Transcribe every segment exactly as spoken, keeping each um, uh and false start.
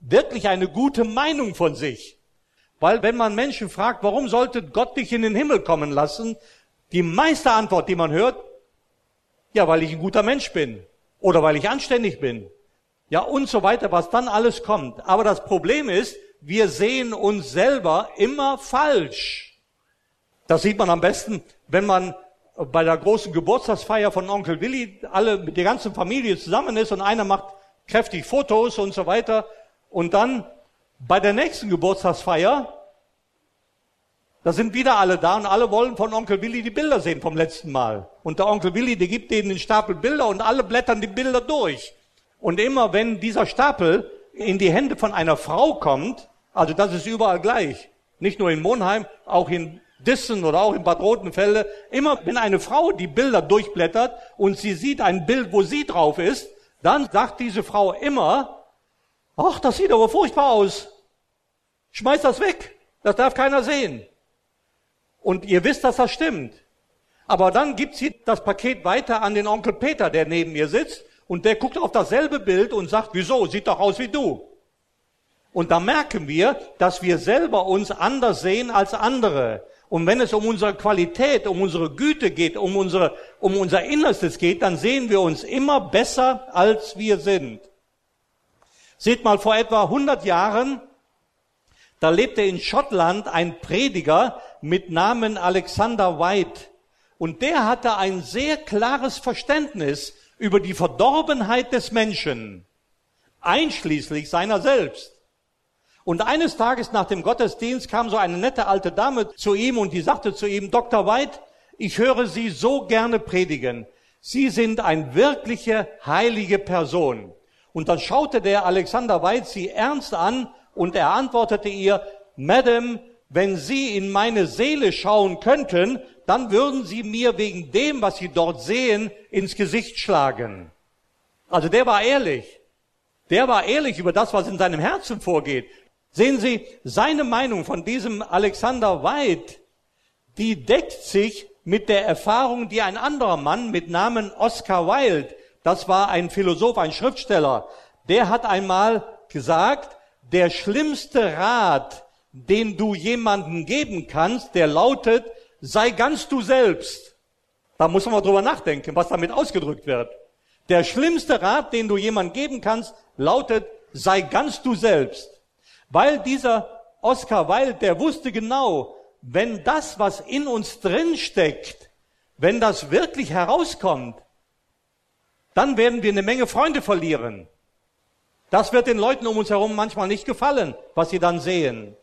wirklich eine gute Meinung von sich. Weil wenn man Menschen fragt, warum sollte Gott dich in den Himmel kommen lassen, die meiste Antwort, die man hört, ja, weil ich ein guter Mensch bin oder weil ich anständig bin. Ja, und so weiter, was dann alles kommt. Aber das Problem ist, wir sehen uns selber immer falsch. Das sieht man am besten, wenn man bei der großen Geburtstagsfeier von Onkel Willi alle mit der ganzen Familie zusammen ist und einer macht kräftig Fotos und so weiter. Und dann bei der nächsten Geburtstagsfeier, da sind wieder alle da und alle wollen von Onkel Willi die Bilder sehen vom letzten Mal. Und der Onkel Willi, der gibt denen den Stapel Bilder und alle blättern die Bilder durch. Und immer wenn dieser Stapel in die Hände von einer Frau kommt, also das ist überall gleich, nicht nur in Monheim, auch in Dissen oder auch in Bad Rotenfelde, immer wenn eine Frau die Bilder durchblättert und sie sieht ein Bild, wo sie drauf ist, dann sagt diese Frau immer, ach, das sieht aber furchtbar aus. Schmeiß das weg, das darf keiner sehen. Und ihr wisst, dass das stimmt. Aber dann gibt sie das Paket weiter an den Onkel Peter, der neben ihr sitzt, und der guckt auf dasselbe Bild und sagt, wieso, sieht doch aus wie du. Und da merken wir, dass wir selber uns anders sehen als andere. Und wenn es um unsere Qualität, um unsere Güte geht, um unsere, um unser Innerstes geht, dann sehen wir uns immer besser, als wir sind. Seht mal, vor etwa hundert Jahren, da lebte in Schottland ein Prediger mit Namen Alexander White. Und der hatte ein sehr klares Verständnis über die Verdorbenheit des Menschen, einschließlich seiner selbst. Und eines Tages nach dem Gottesdienst kam so eine nette alte Dame zu ihm und die sagte zu ihm, Doktor White, ich höre Sie so gerne predigen. Sie sind eine wirkliche heilige Person. Und dann schaute der Alexander White sie ernst an und er antwortete ihr, Madame, wenn Sie in meine Seele schauen könnten, dann würden Sie mir wegen dem, was Sie dort sehen, ins Gesicht schlagen. Also der war ehrlich. Der war ehrlich über das, was in seinem Herzen vorgeht. Sehen Sie, seine Meinung von diesem Alexander White, die deckt sich mit der Erfahrung, die ein anderer Mann mit Namen Oscar Wilde, das war ein Philosoph, ein Schriftsteller, der hat einmal gesagt, der schlimmste Rat, den du jemandem geben kannst, der lautet, sei ganz du selbst. Da muss man mal drüber nachdenken, was damit ausgedrückt wird. Der schlimmste Rat, den du jemandem geben kannst, lautet, sei ganz du selbst. Weil dieser Oscar Wilde, der wusste genau, wenn das, was in uns drin steckt, wenn das wirklich herauskommt, dann werden wir eine Menge Freunde verlieren. Das wird den Leuten um uns herum manchmal nicht gefallen, was sie dann sehen.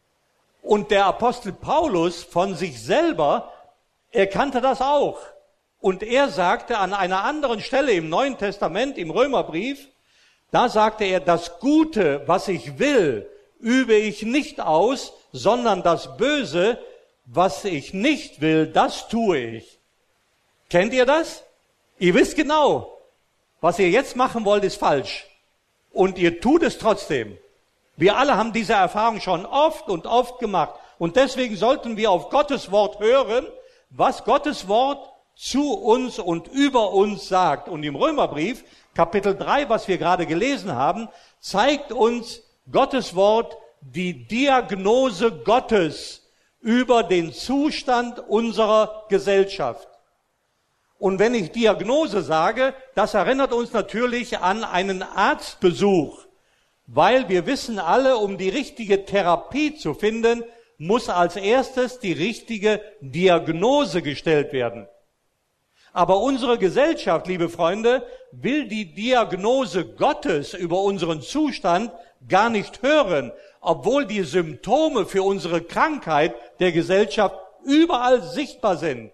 Und der Apostel Paulus von sich selber, er kannte das auch. Und er sagte an einer anderen Stelle im Neuen Testament, im Römerbrief, da sagte er, das Gute, was ich will, übe ich nicht aus, sondern das Böse, was ich nicht will, das tue ich. Kennt ihr das? Ihr wisst genau, was ihr jetzt machen wollt, ist falsch. Und ihr tut es trotzdem. Wir alle haben diese Erfahrung schon oft und oft gemacht. Und deswegen sollten wir auf Gottes Wort hören, was Gottes Wort zu uns und über uns sagt. Und im Römerbrief, Kapitel drei, was wir gerade gelesen haben, zeigt uns Gottes Wort die Diagnose Gottes über den Zustand unserer Gesellschaft. Und wenn ich Diagnose sage, das erinnert uns natürlich an einen Arztbesuch. Weil wir wissen alle, um die richtige Therapie zu finden, muss als erstes die richtige Diagnose gestellt werden. Aber unsere Gesellschaft, liebe Freunde, will die Diagnose Gottes über unseren Zustand gar nicht hören, obwohl die Symptome für unsere Krankheit der Gesellschaft überall sichtbar sind.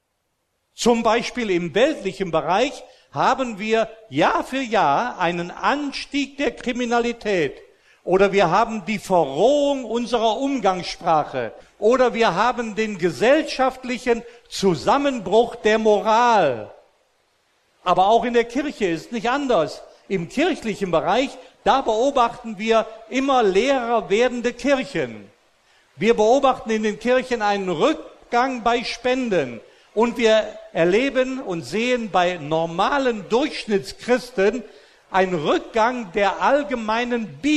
Zum Beispiel im weltlichen Bereich haben wir Jahr für Jahr einen Anstieg der Kriminalität. Oder wir haben die Verrohung unserer Umgangssprache. Oder wir haben den gesellschaftlichen Zusammenbruch der Moral. Aber auch in der Kirche ist es nicht anders. Im kirchlichen Bereich, da beobachten wir immer leerer werdende Kirchen. Wir beobachten in den Kirchen einen Rückgang bei Spenden. Und wir erleben und sehen bei normalen Durchschnittschristen einen Rückgang der allgemeinen Bibel.